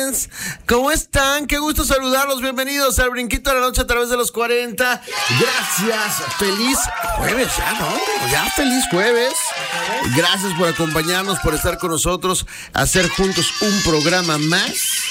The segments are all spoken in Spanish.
friends. ¿Cómo están? Qué gusto saludarlos. Bienvenidos al Brinquito de la Noche a través de los 40. Gracias. Feliz jueves ya, ¿no? Ya feliz jueves. Gracias por acompañarnos, por estar con nosotros, hacer juntos un programa más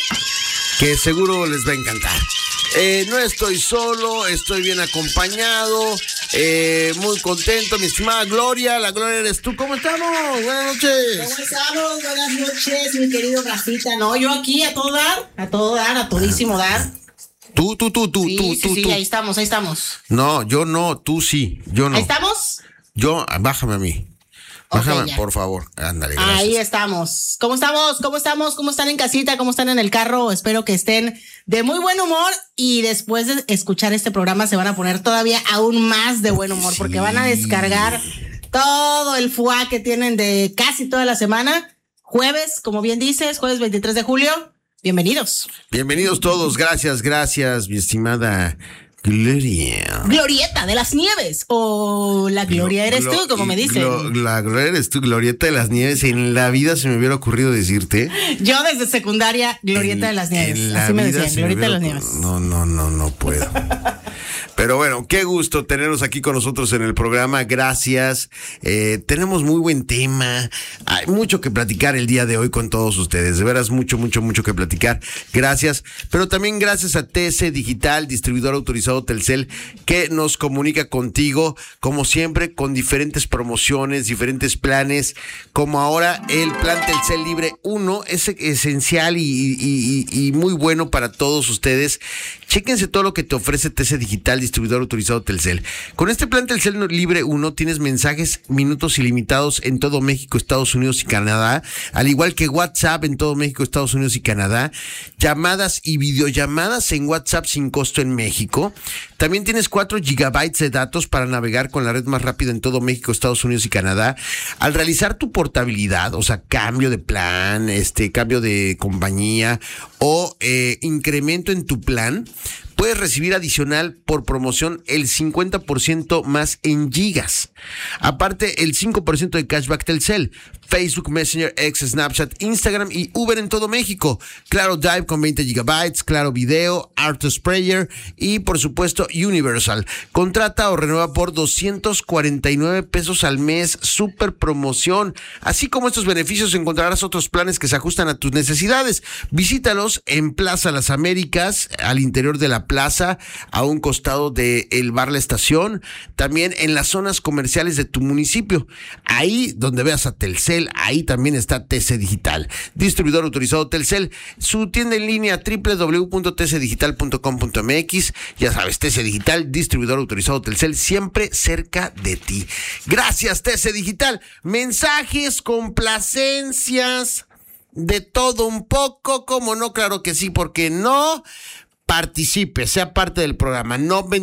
que seguro les va a encantar. No estoy solo, estoy bien acompañado, muy contento, mi estimada Gloria. La Gloria eres tú. ¿Cómo estamos? Buenas noches. ¿Cómo estamos? Buenas noches, mi querido Rafita. No, yo aquí a todo dar, a todísimo dar. Tú, Sí, ahí estamos. No, yo no, tú sí, yo no. ¿Ahí estamos? Bájame a mí. Bájame, Okay, por favor. Ándale, gracias. Ahí estamos. ¿Cómo estamos? ¿Cómo están en casita? ¿Cómo están en el carro? Espero que estén de muy buen humor y después de escuchar este programa se van a poner todavía aún más de buen humor, porque van a descargar todo el fuá que tienen de casi toda la semana. Jueves, como bien dices, jueves 23 de julio. Bienvenidos. Bienvenidos todos. Gracias, mi estimada Gloria. Glorieta de las Nieves, o la Gloria eres tú, como me dicen. La Gloria eres tú, Glorieta de las Nieves. En la vida se me hubiera ocurrido decirte. Yo desde secundaria, Glorieta de las Nieves. Así me decían, Glorieta de las Nieves. No puedo. Pero bueno, qué gusto tenerlos aquí con nosotros en el programa. Gracias. Tenemos muy buen tema. Hay mucho que platicar el día de hoy con todos ustedes. De veras, mucho que platicar. Gracias. Pero también gracias a TC Digital, distribuidor autorizado Telcel, que nos comunica contigo, como siempre, con diferentes promociones, diferentes planes, como ahora el plan Telcel Libre 1 es esencial y muy bueno para todos ustedes. Chéquense todo lo que te ofrece TC Digital, distribuidor autorizado Telcel. Con este plan Telcel Libre 1 tienes mensajes, minutos ilimitados en todo México, Estados Unidos y Canadá, al igual que WhatsApp en todo México, Estados Unidos y Canadá, llamadas y videollamadas en WhatsApp sin costo en México. También tienes 4 gigabytes de datos para navegar con la red más rápida en todo México, Estados Unidos y Canadá. Al realizar tu portabilidad, o sea, cambio de plan, cambio de compañía o incremento en tu plan, puedes recibir adicional por promoción el 50% más en gigas. Aparte, el 5% de cashback Telcel, Facebook, Messenger, X, Snapchat, Instagram y Uber en todo México. Claro Drive con 20 gigabytes, Claro Video, Auto Sprayer y, por supuesto, Universal. Contrata o renueva por 249 pesos al mes. Super promoción. Así como estos beneficios, encontrarás otros planes que se ajustan a tus necesidades. Visítalos en Plaza Las Américas, al interior de la plaza, a un costado de el bar La Estación, también en las zonas comerciales de tu municipio. Ahí donde veas a Telcel, ahí también está TC Digital, distribuidor autorizado Telcel. Su tienda en línea www.tcdigital.com.mx. Ya sabes, TC Digital, distribuidor autorizado Telcel, siempre cerca de ti. Gracias, TC Digital. Mensajes, complacencias, de todo un poco, como no, claro que sí, porque no. Participe, sea parte del programa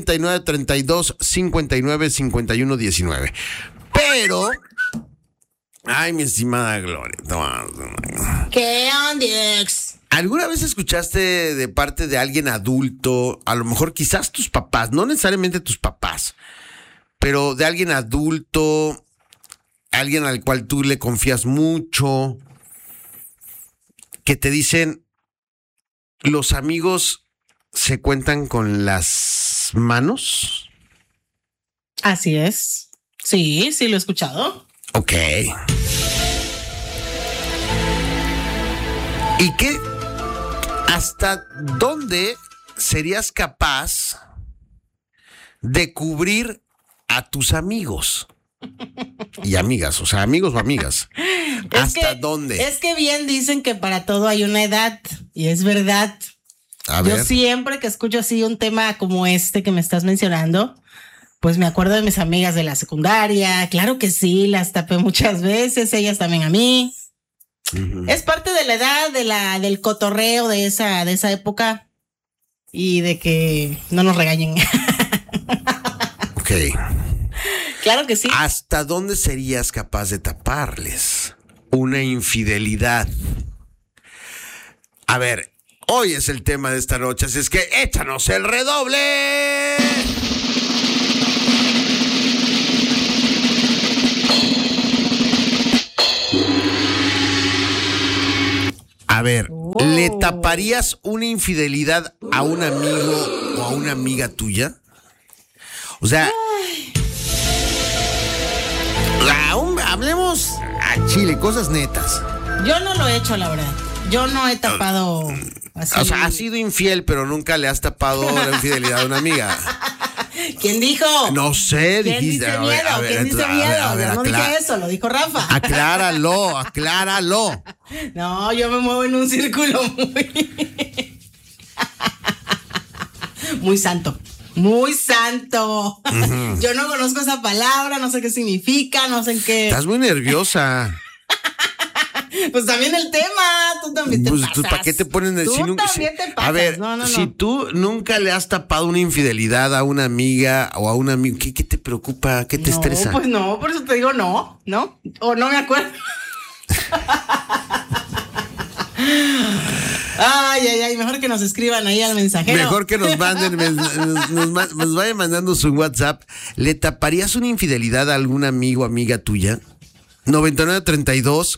9932-595119. Pero, ay, mi estimada Gloria, ¿Qué ondex? ¿Alguna vez escuchaste de parte de alguien adulto, a lo mejor quizás tus papás, no necesariamente tus papás, pero de alguien adulto, alguien al cual tú le confías mucho, que te dicen, los amigos se cuentan con las manos? Así es. Sí, lo he escuchado. Ok. ¿Y qué? ¿Hasta dónde serías capaz de cubrir a tus amigos y amigas? O sea, amigos o amigas. ¿Hasta dónde? Es que bien dicen que para todo hay una edad, y es verdad. Yo siempre que escucho así un tema como este que me estás mencionando, pues me acuerdo de mis amigas de la secundaria. Claro que sí, las tapé muchas veces, ellas también a mí. Uh-huh. Es parte de la edad, del cotorreo de esa época, y de que no nos regañen. Ok. Claro que sí. ¿Hasta dónde serías capaz de taparles una infidelidad? A ver, hoy es el tema de esta noche, así es que échanos el redoble. A ver, ¿Le taparías una infidelidad a un amigo o a una amiga tuya? O sea, hablemos a Chile, cosas netas. Yo no lo he hecho, la verdad. Yo no he tapado así. O sea, has sido infiel, pero nunca le has tapado la infidelidad a una amiga. ¿Quién dijo? No sé, ¿Quién dijiste. dice miedo? ¿Quién dice miedo? Yo no dije eso, lo dijo Rafa. Acláralo. No, yo me muevo en un círculo muy santo. Muy santo. Uh-huh. Yo no conozco esa palabra, no sé qué significa, no sé en qué. Estás muy nerviosa. Pues también el tema, tú también te pasas. ¿Para qué te ponen Tú también te pasas. A ver, si tú nunca le has tapado una infidelidad a una amiga o a un amigo, ¿qué te preocupa? ¿Qué te estresa? Pues no, por eso te digo no, o no me acuerdo. Ay, mejor que nos escriban ahí al mensajero. Mejor que nos manden, nos vayan mandando su WhatsApp. ¿Le taparías una infidelidad a algún amigo o amiga tuya? 9932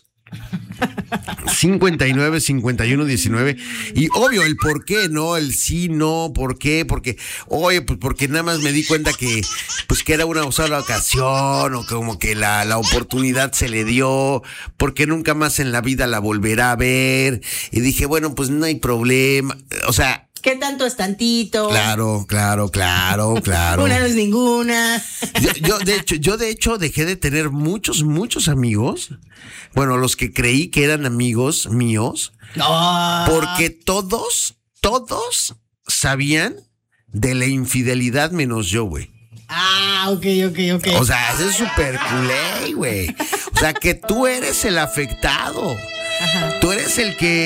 59 51 19. Y obvio, el por qué, ¿no? El sí, no, ¿por qué? Porque, oye, pues porque nada más me di cuenta que era una sola ocasión, o como que la oportunidad se le dio, porque nunca más en la vida la volverá a ver. Y dije, bueno, pues no hay problema. O sea, ¿qué tanto es tantito? Claro. Una no es ninguna. Yo de hecho dejé de tener muchos amigos. Bueno, los que creí que eran amigos míos. No. Porque todos sabían de la infidelidad menos yo, güey. Ok. O sea, ese es súper culé, güey. O sea, que tú eres el afectado. Ajá. Tú eres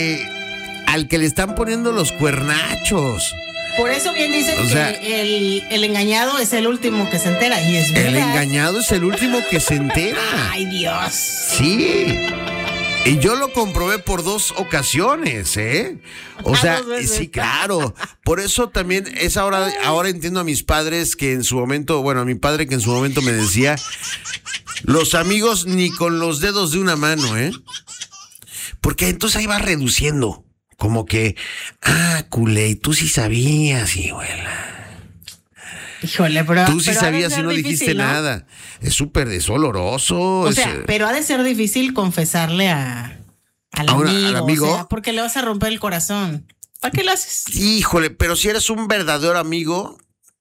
al que le están poniendo los cuernachos. Por eso bien dicen que el engañado es el último que se entera. Y es verdad. El engañado es el último que se entera. Ay, Dios. Sí. Y yo lo comprobé por 2 ocasiones, ¿eh? O sea, sí, claro. Por eso también es ahora entiendo a mis padres que en su momento, bueno, a mi padre que en su momento me decía, los amigos ni con los dedos de una mano, ¿eh? Porque entonces ahí va reduciendo. Como que, culé, tú sí sabías, hijuela. Híjole, pero tú sí sabías y no dijiste nada. Es súper desoloroso. O sea, pero ha de ser difícil confesarle al amigo. O sea, porque le vas a romper el corazón. ¿Para qué lo haces? Híjole, pero si eres un verdadero amigo.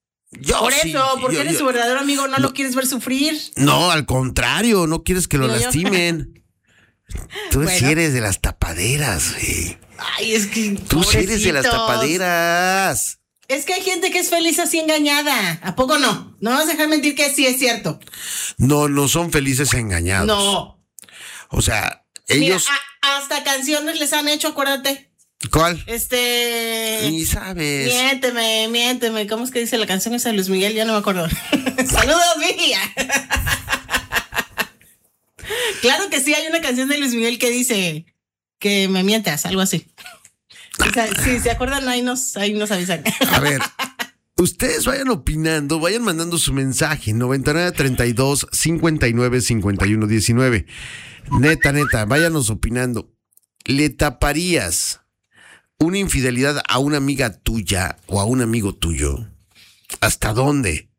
Porque eres su verdadero amigo, no lo quieres ver sufrir. No, al contrario, no quieres que lo lastimen. Tú sí eres de las tapaderas, güey. Ay, es que tú sí eres de las tapaderas. Es que hay gente que es feliz así engañada. ¿A poco no? No vas a dejar mentir que sí es cierto. No son felices engañados. No. O sea, ellos... Mira, hasta canciones les han hecho, acuérdate. ¿Cuál? Ni sabes. Miénteme. ¿Cómo es que dice la canción esa de Luis Miguel? Ya no me acuerdo. Saludos, Mía. Claro que sí, hay una canción de Luis Miguel que dice que me mientas, algo así. O sea, si se acuerdan, ahí nos avisan. A ver, ustedes vayan opinando, vayan mandando su mensaje, 9932 59 51 19. Neta, váyanos opinando. ¿Le taparías una infidelidad a una amiga tuya o a un amigo tuyo? ¿Hasta dónde?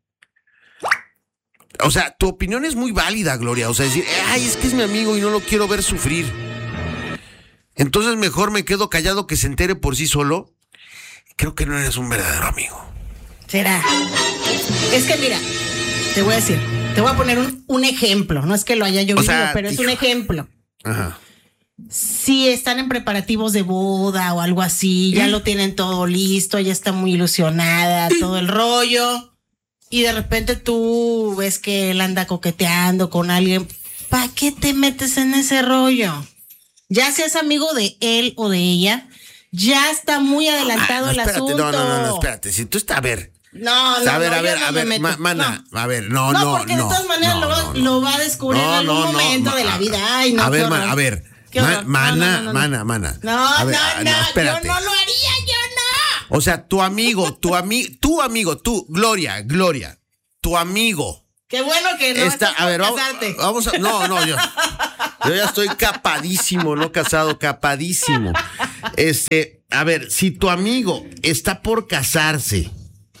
O sea, tu opinión es muy válida, Gloria. O sea, decir, es que es mi amigo y no lo quiero ver sufrir. Entonces mejor me quedo callado que se entere por sí solo. Creo que no eres un verdadero amigo. ¿Será? Es que mira, te voy a poner un ejemplo. No es que lo haya yo vivido, pero es un ejemplo. Ajá. Si están en preparativos de boda o algo así, ya lo tienen todo listo, ella está muy ilusionada, todo el rollo. Y de repente tú ves que él anda coqueteando con alguien. ¿Para qué te metes en ese rollo? Ya seas amigo de él o de ella, ya está muy adelantado el asunto. No, espérate. Si tú estás, a ver. No, mana, a ver, no. Porque de todas maneras lo va a descubrir en algún momento de la vida. Ay, no. A ver, mana. No, espérate. Yo no lo haría, yo no. O sea, tu amigo, Gloria, tu amigo. Qué bueno que no estás a ver, casarte. vamos a... No, yo... Yo ya estoy capadísimo, no casado, capadísimo. A ver, si tu amigo está por casarse,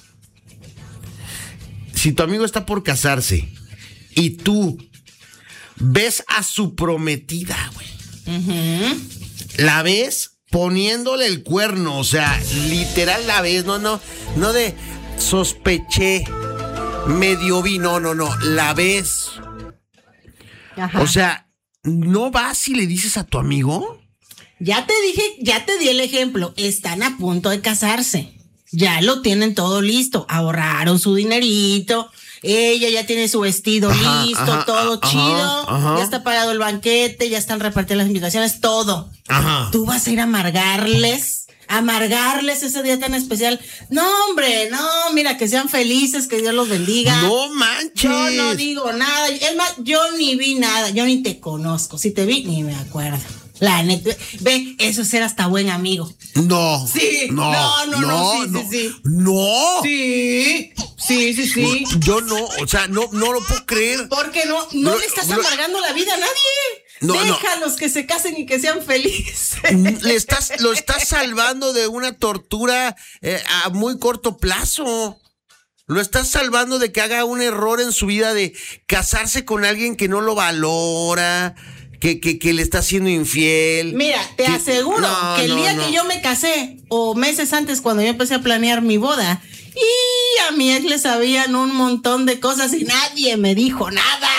y tú ves a su prometida, güey, la ves poniéndole el cuerno, o sea, literal la ves, no de sospeché, medio vi, no, la ves. Ajá. O sea, ¿no vas y le dices a tu amigo? Ya te di el ejemplo, están a punto de casarse, ya lo tienen todo listo, ahorraron su dinerito, ella ya tiene su vestido listo, todo chido, ya está pagado el banquete, ya están repartiendo las invitaciones, todo. Tú vas a ir a amargarles ese día tan especial. No, hombre, no, mira, que sean felices, que Dios los bendiga. No manches. Yo no digo nada, es más, yo ni vi nada, yo ni te conozco, si te vi, ni me acuerdo. La neta, ve, eso es ser hasta buen amigo. No. Sí. No. Sí. No. Sí. Yo no, o sea, no lo puedo creer. Porque no le estás amargando la vida a nadie. Déjalos que se casen y que sean felices. Lo estás salvando de una tortura a muy corto plazo. Lo estás salvando de que haga un error en su vida de casarse con alguien que no lo valora, que le está haciendo infiel. Mira, te aseguro que el día que yo me casé, o meses antes cuando yo empecé a planear mi boda, y a mi ex le sabían un montón de cosas y nadie me dijo nada.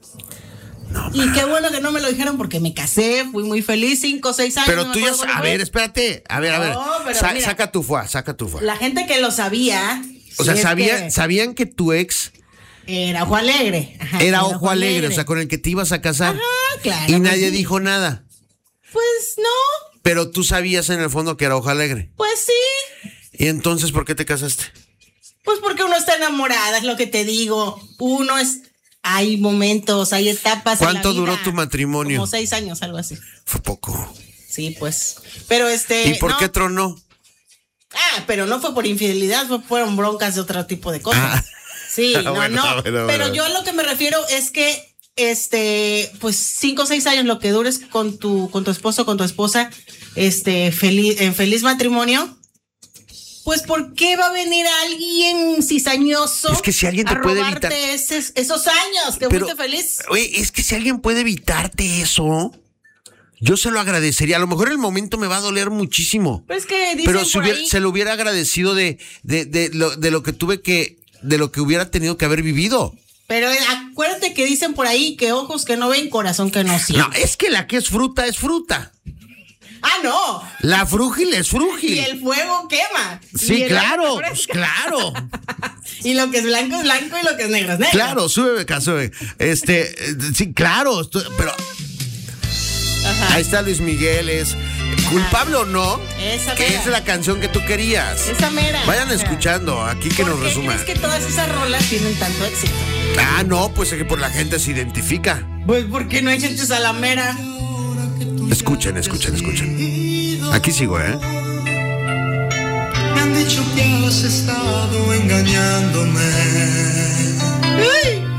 Y qué bueno que no me lo dijeron porque me casé, fui muy feliz, 5 o 6 años. Pero tú ya, a ver, espérate, a ver. Saca tu fuá. La gente que lo sabía. O sea, sabían que tu ex era ojo alegre. Era ojo alegre, o sea, con el que te ibas a casar. Claro. Y nadie dijo nada. Pues no. Pero tú sabías en el fondo que era ojo alegre. Pues sí. ¿Y entonces por qué te casaste? Pues porque uno está enamorada, es lo que te digo. Hay momentos, hay etapas. ¿Cuánto duró tu matrimonio? Como 6 años, algo así. Fue poco. Sí, pues. Pero ¿Y por qué tronó? Pero no fue por infidelidad, fueron broncas de otro tipo de cosas. Sí, bueno. Pero yo a lo que me refiero es que, pues 5 o 6 años lo que dures con tu esposo, con tu esposa, en feliz matrimonio. Pues, ¿por qué va a venir alguien cizañoso? Es que si alguien te puede evitar esos años que fuiste feliz. Oye, es que si alguien puede evitarte eso, yo se lo agradecería. A lo mejor en el momento me va a doler muchísimo. Pues que dicen pero se lo hubiera agradecido de lo que hubiera tenido que haber vivido. Pero acuérdate que dicen por ahí que ojos que no ven, corazón que no siente. No, es que la que es fruta es fruta. No. La frúgil es frúgil. Y el fuego quema. Sí, claro, pues claro. Y lo que es blanco es blanco y lo que es negro es negro. Claro, sube. Sí, claro, pero ahí está Luis Miguel, es culpable o no, esa que mera. es la canción que tú querías. Esa mera. Vayan escuchando, aquí que nos resuma. ¿Por qué crees que todas esas rolas tienen tanto éxito? No, pues es que por la gente se identifica. Pues porque no hay gente a la mera. Escuchen. Aquí sigo, Me han dicho que has estado engañándome. ¡Uy!